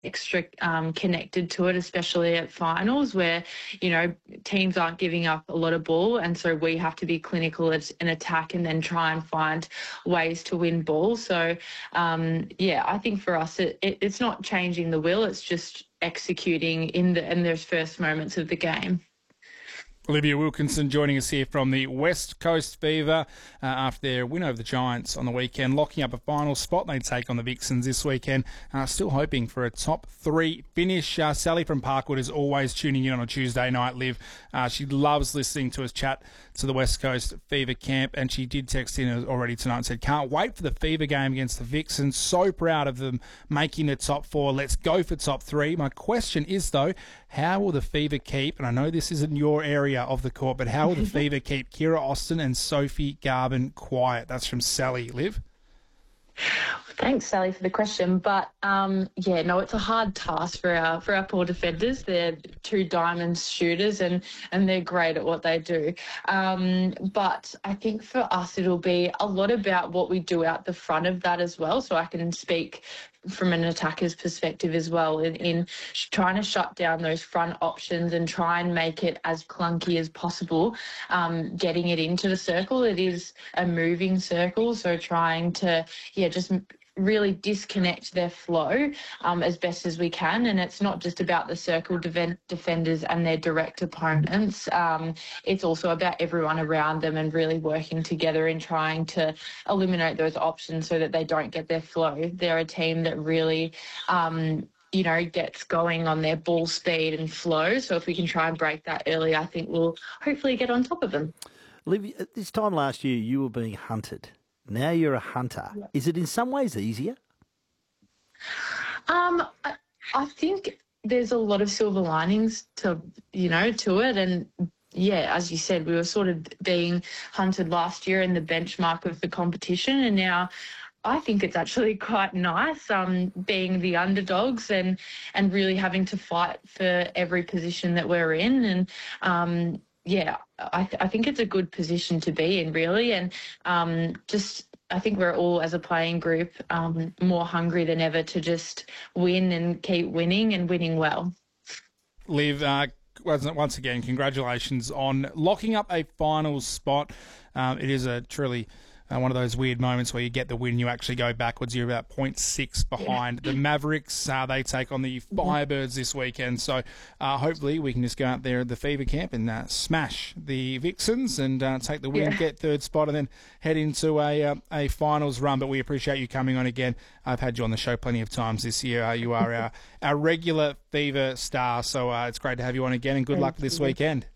extra connected to it, especially at finals where, teams aren't giving up a lot of ball. And so we have to be clinical in attack and then try and find ways to win ball. So, I think for us, it's not changing the will. It's just executing in those first moments of the game. Olivia Wilkinson joining us here from the West Coast Fever after their win over the Giants on the weekend, locking up a final spot. They take on the Vixens this weekend. Still hoping for a top 3 finish. Sally from Parkwood is always tuning in on a Tuesday night, Liv. She loves listening to us chat to the West Coast Fever camp, and she did text in already tonight and said, can't wait for the Fever game against the Vixens. So proud of them making the top 4. Let's go for top 3. My question is, though, how will the Fever keep, and I know this isn't your area of the court, but how will the Fever keep Kira Austin and Sophie Garvin quiet? That's from Sally. Liv? Thanks, Sally, for the question. But, it's a hard task for our poor defenders. They're 2 diamond shooters and they're great at what they do. But I think for us, it'll be a lot about what we do out the front of that as well. So I can speak from an attacker's perspective as well in trying to shut down those front options and try and make it as clunky as possible, getting it into the circle. It is a moving circle, so trying to, just really disconnect their flow as best as we can. And it's not just about the circle defenders and their direct opponents. It's also about everyone around them and really working together in trying to eliminate those options so that they don't get their flow. They're a team that really gets going on their ball speed and flow. So if we can try and break that early, I think we'll hopefully get on top of them. Olivia, at this time last year, you were being hunted. Now you're a hunter. Yep. Is it in some ways easier? I think there's a lot of silver linings to it. And as you said, we were sort of being hunted last year in the benchmark of the competition. And now I think it's actually quite nice being the underdogs and really having to fight for every position that we're in. And, I think it's a good position to be in, really. And I think we're all, as a playing group, more hungry than ever to just win and keep winning and winning well. Liv, once again, congratulations on locking up a finals spot. It is a truly one of those weird moments where you get the win, you actually go backwards. You're about 0.6 behind the Mavericks. They take on the Firebirds this weekend. So hopefully we can just go out there at the Fever camp and smash the Vixens and take the win, get 3rd spot, and then head into a finals run. But we appreciate you coming on again. I've had you on the show plenty of times this year. You are our regular Fever star. So it's great to have you on again, and good luck this weekend.